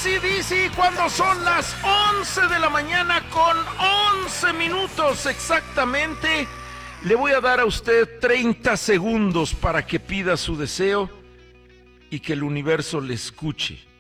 AC/DC cuando son las 11 de la mañana con 11 minutos exactamente. Le voy a dar a usted 30 segundos para que pida su deseo y que el universo le escuche.